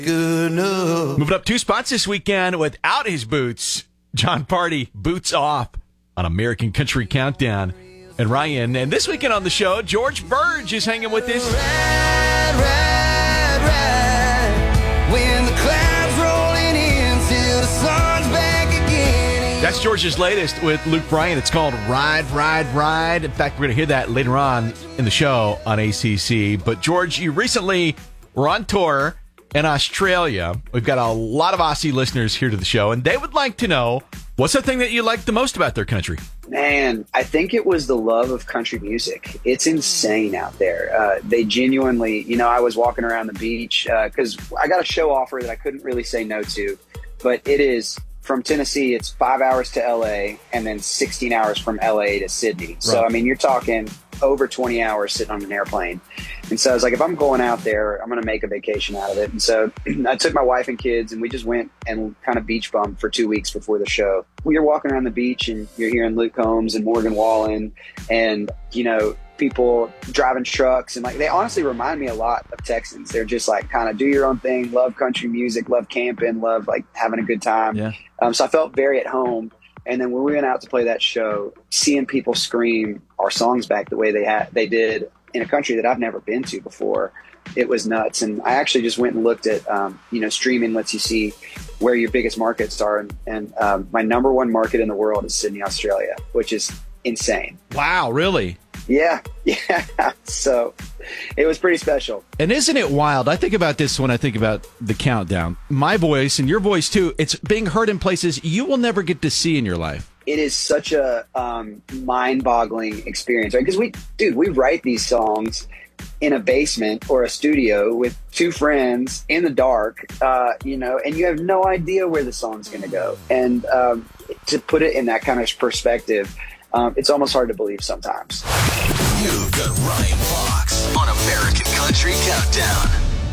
Good enough. Moving up 2 spots this weekend without his boots. John Party, Boots Off on American Country Countdown. And Ryan, and this weekend on the show, George Burge is hanging with us. Ride, ride, ride. When the clouds rolling in till the sun's back again. That's George's latest with Luke Bryan. It's called Ride, Ride, Ride. In fact, we're going to hear that later on in the show on ACC. But George, you recently were on tour in Australia. We've got a lot of Aussie listeners here to the show, and they would like to know, what's the thing that you like the most about their country? Man, I think it was the love of country music. It's insane out there. They genuinely, I was walking around the beach because I got a show offer that I couldn't really say no to, but it is from Tennessee, it's 5 hours to LA and then 16 hours from LA to Sydney. Right. So, you're talking over 20 hours sitting on an airplane. And so I was like, if I'm going out there, I'm going to make a vacation out of it. And so I took my wife and kids and we just went and kind of beach bummed for 2 weeks before the show. You're walking around the beach and you're hearing Luke Combs and Morgan Wallen and, people driving trucks. And they honestly remind me a lot of Texans. They're just kind of do your own thing, love country music, love camping, love having a good time. Yeah. So I felt very at home. And then when we went out to play that show, seeing people scream our songs back the way they did in a country that I've never been to before, it was nuts. And I actually just went and looked at, streaming lets you see where your biggest markets are. And my number one market in the world is Sydney, Australia, which is insane. Wow, really? Yeah. So it was pretty special. And isn't it wild? I think about this when I think about the countdown. My voice and your voice too, it's being heard in places you will never get to see in your life. It is such a mind-boggling experience, right? Because we write these songs in a basement or a studio with two friends in the dark, and you have no idea where the song's going to go. And to put it in that kind of perspective, it's almost hard to believe sometimes. You've got Ryan Fox on American Country Countdown.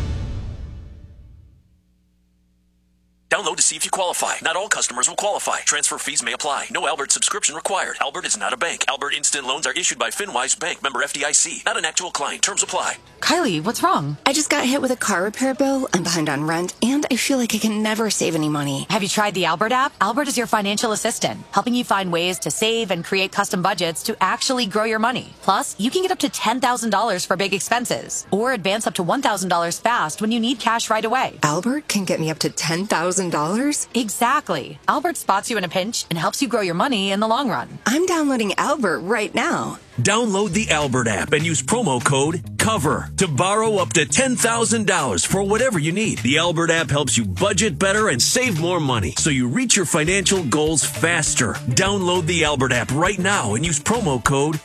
Download to see if you qualify. Not all customers will qualify. Transfer fees may apply. No Albert subscription required. Albert is not a bank. Albert Instant Loans are issued by FinWise Bank, member FDIC. Not an actual client. Terms apply. Kylie, what's wrong? I just got hit with a car repair bill. I'm behind on rent, and I feel like I can never save any money. Have you tried the Albert app? Albert is your financial assistant, helping you find ways to save and create custom budgets to actually grow your money. Plus, you can get up to $10,000 for big expenses, or advance up to $1,000 fast when you need cash right away. Albert can get me up to $10,000? Exactly. Albert spots you in a pinch and helps you grow your money in the long run. I'm downloading Albert right now. Download the Albert app and use promo code COVER to borrow up to $10,000 for whatever you need. The Albert app helps you budget better and save more money so you reach your financial goals faster. Download the Albert app right now and use promo code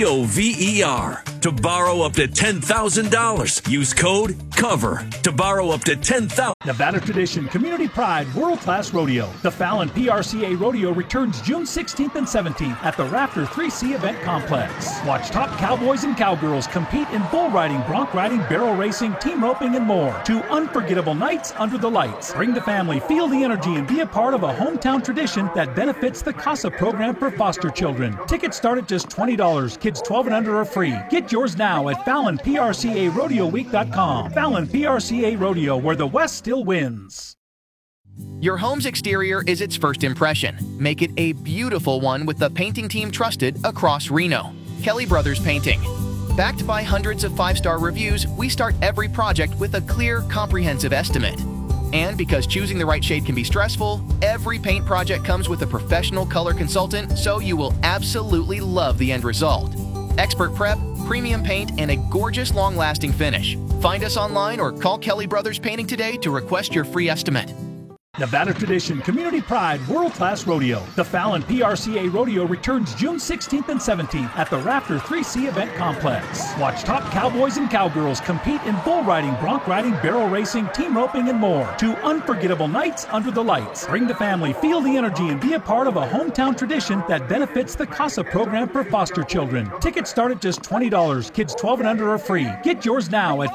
COVER to borrow up to $10,000. Use code COVER to borrow up to $10,000. Nevada Tradition Community Pride World Class Rodeo. The Fallon PRCA Rodeo returns June 16th and 17th at the Raptor 3C Event Complex. Watch top cowboys and cowgirls compete in bull riding, bronc riding, barrel racing, team roping, and more. 2 unforgettable nights under the lights. Bring the family, feel the energy, and be a part of a hometown tradition that benefits the CASA program for foster children. Tickets start at just $20. Kids 12 and under are free. Get yours now at FallonPRCARodeoWeek.com. Fallon PRCA Rodeo, where the West still wins. Your home's exterior is its first impression. Make it a beautiful one with the painting team trusted across Reno. Kelly Brothers Painting. Backed by hundreds of 5-star reviews, we start every project with a clear, comprehensive estimate. And because choosing the right shade can be stressful, every paint project comes with a professional color consultant, so you will absolutely love the end result. Expert prep, premium paint, and a gorgeous long-lasting finish. Find us online or call Kelly Brothers Painting today to request your free estimate. Nevada Tradition Community Pride World Class Rodeo. The Fallon PRCA Rodeo returns June 16th and 17th at the Raptor 3C Event Complex. Watch top cowboys and cowgirls compete in bull riding, bronc riding, barrel racing, team roping, and more. 2 unforgettable nights under the lights. Bring the family, feel the energy, and be a part of a hometown tradition that benefits the CASA program for foster children. Tickets start at just $20. Kids 12 and under are free. Get yours now at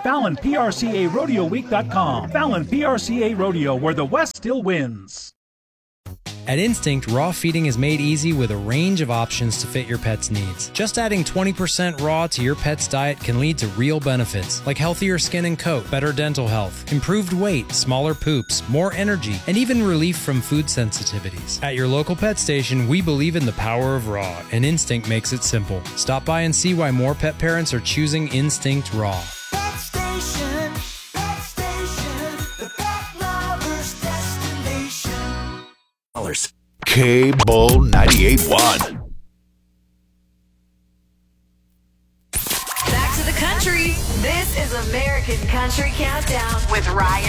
FallonPRCARodeoWeek.com. Fallon PRCA Rodeo, where the West still wins. At Instinct, raw feeding is made easy with a range of options to fit your pet's needs. Just adding 20% raw to your pet's diet can lead to real benefits, like healthier skin and coat, better dental health, improved weight, smaller poops, more energy, and even relief from food sensitivities. At your local pet station, we believe in the power of raw, and Instinct makes it simple. Stop by and see why more pet parents are choosing Instinct Raw. Pet Station, the pet lover's destination. K-Bull 98.1. Back to the country. This is American Country Countdown with Ryan